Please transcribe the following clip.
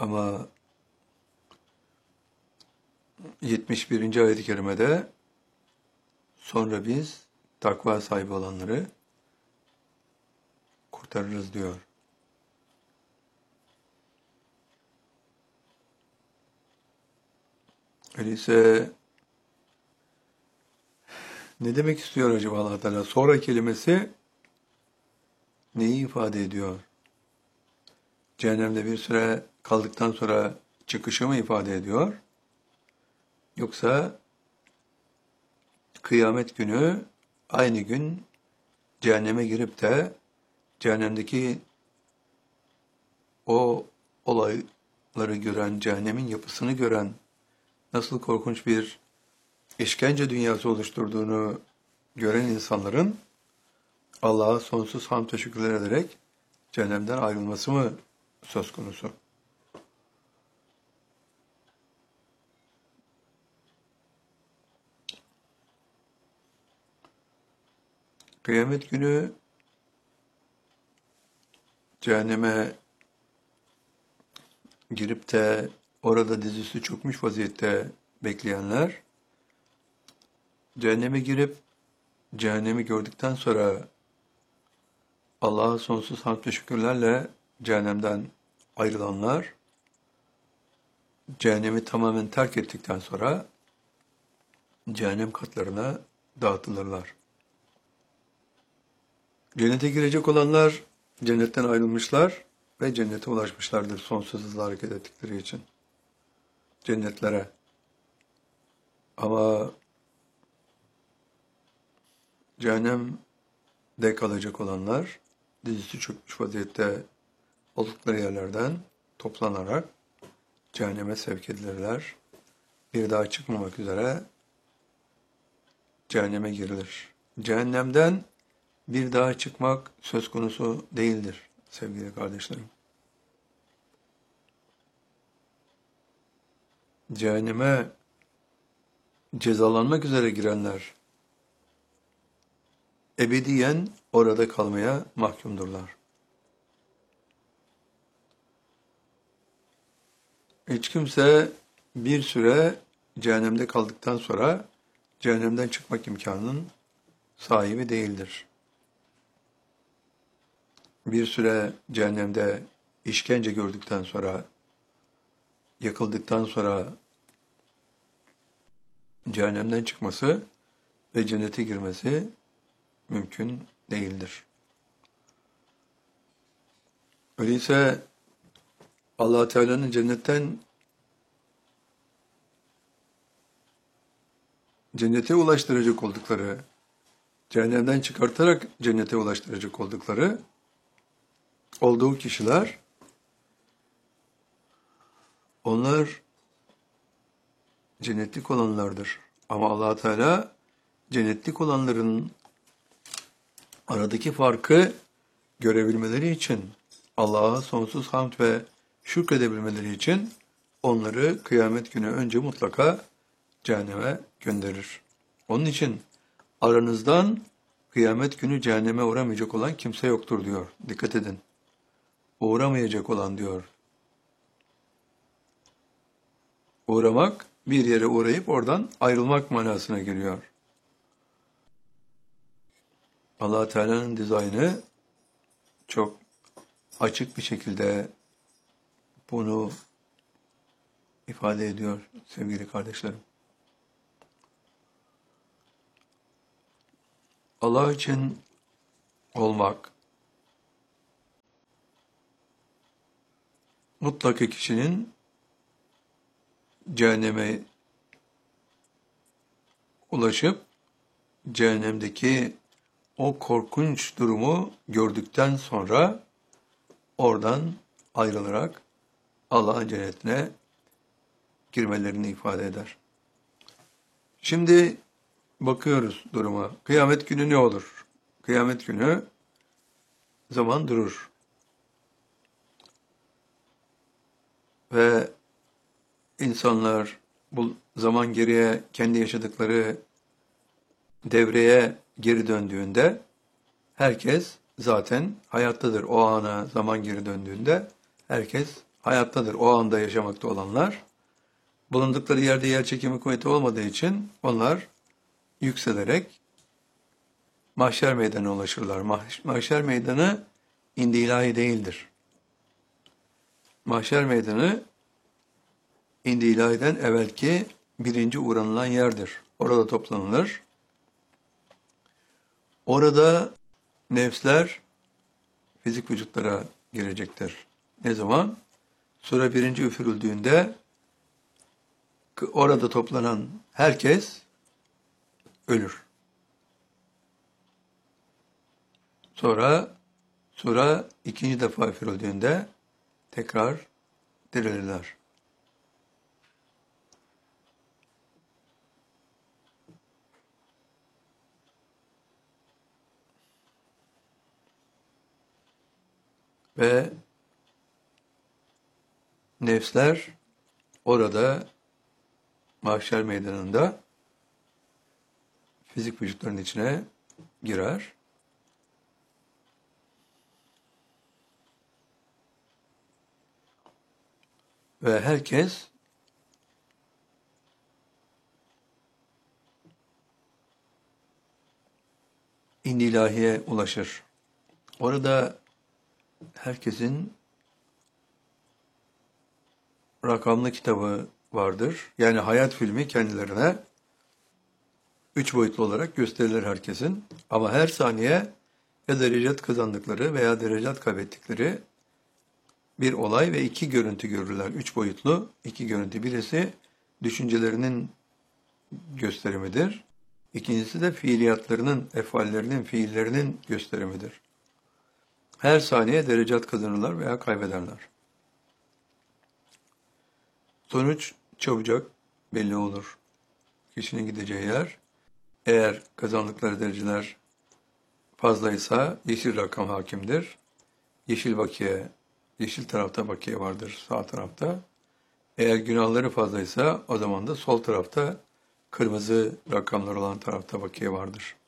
Ama 71. ayet-i kerimede sonra biz takva sahibi olanları kurtarırız diyor. Öyleyse ne demek istiyor acaba Allah Teala? Sonra kelimesi neyi ifade ediyor? Cehennemde bir süre kaldıktan sonra çıkışı mı ifade ediyor? Yoksa kıyamet günü aynı gün cehenneme girip de cehennemdeki o olayları gören, cehennemin yapısını gören, nasıl korkunç bir işkence dünyası oluşturduğunu gören insanların Allah'a sonsuz hamd ve şükürler ederek cehennemden ayrılması mı söz konusu? Kıyamet günü cehenneme girip de orada dizüstü çökmüş vaziyette bekleyenler, cehenneme girip cehennemi gördükten sonra Allah'a sonsuz hamd ve şükürlerle cehennemden ayrılanlar, cehennemi tamamen terk ettikten sonra cehennem katlarına dağıtılırlar. Cennete girecek olanlar cennetten ayrılmışlar ve cennete ulaşmışlardır sonsuz hızla hareket ettikleri için. Cennetlere. Ama cehennemde kalacak olanlar dizüstü çökmüş vaziyette oldukları yerlerden toplanarak cehenneme sevk edilirler. Bir daha çıkmamak üzere cehenneme girilir. Cehennemden bir daha çıkmak söz konusu değildir sevgili kardeşlerim. Cehenneme cezalanmak üzere girenler ebediyen orada kalmaya mahkumdurlar. Hiç kimse bir süre cehennemde kaldıktan sonra cehennemden çıkmak imkanının sahibi değildir. Bir süre cehennemde işkence gördükten sonra, yakıldıktan sonra cehennemden çıkması ve cennete girmesi mümkün değildir. Öyleyse Allah Teala'nın cennete ulaştıracak oldukları, cehennemden çıkartarak cennete ulaştıracak oldukları olduğu kişiler, onlar cennetlik olanlardır. Ama Allah Teala cennetlik olanların aradaki farkı görebilmeleri için, Allah'a sonsuz hamd ve şükredebilmeleri için onları kıyamet günü önce mutlaka cehenneme gönderir. Onun için aranızdan kıyamet günü cehenneme uğramayacak olan kimse yoktur diyor. Dikkat edin. Uğramayacak olan diyor. Uğramak, bir yere uğrayıp oradan ayrılmak manasına geliyor. Allah Teala'nın dizaynı çok açık bir şekilde bunu ifade ediyor sevgili kardeşlerim. Allah için olmak mutlaka kişinin cehenneme ulaşıp cehennemdeki o korkunç durumu gördükten sonra oradan ayrılarak Allah'ın cennetine girmelerini ifade eder. Şimdi bakıyoruz duruma. Kıyamet günü ne olur? Kıyamet günü zaman durur. Ve insanlar bu zaman geriye kendi yaşadıkları devreye geri döndüğünde herkes zaten hayattadır. O ana zaman geri döndüğünde herkes hayattadır o anda yaşamakta olanlar. Bulundukları yerde yer çekimi kuvveti olmadığı için onlar yükselerek mahşer meydanına ulaşırlar. Mahşer meydanı indi ilahi değildir. Mahşer meydanı indi ilahiden evvelki birinci uğranılan yerdir. Orada toplanılır. Orada nefsler fizik vücutlara girecektir. Ne zaman? Sure birinci üfürüldüğünde orada toplanan herkes ölür. Sonra sure ikinci defa üfürüldüğünde tekrar dirilirler. Ve nefsler orada mahşer meydanında fizik vücutların içine girer. Ve herkes indi ilahiye ulaşır. Orada herkesin rakamlı kitabı vardır. Yani hayat filmi kendilerine 3 boyutlu olarak gösterilir herkesin. Ama her saniye ya derecat kazandıkları veya derecat kaybettikleri bir olay ve 2 görüntü görürler. 3 boyutlu 2 görüntü. Birisi düşüncelerinin gösterimidir. İkincisi de fiiliyatlarının, efallerinin, fiillerinin gösterimidir. Her saniye derecat kazanırlar veya kaybederler. Sonuç çabucak belli olur. Kişinin gideceği yer, eğer kazandıkları dereceler fazlaysa yeşil rakam hakimdir. Yeşil bakiye, yeşil tarafta bakiye vardır, sağ tarafta. Eğer günahları fazlaysa o zaman da sol tarafta kırmızı rakamlar olan tarafta bakiye vardır.